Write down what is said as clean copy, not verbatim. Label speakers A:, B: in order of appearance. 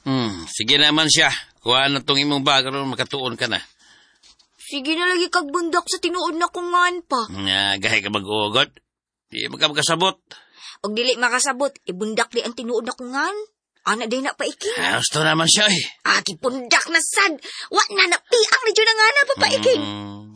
A: Sige naman siya. Kuha na itong imong bag, ron makatuon ka na.
B: Sige na lagi kag bundak sa tinuod na kungan pa.
A: Nga, gahay ka mag-ugot. Di magkasabot.
B: Og dili makasabot, ibundak di ang tinuod na kungan. Ana day na paiki.
A: Gusto naman siya eh.
B: Aki pundak na sad. Wa na napiang na dyan na nga na papaiking.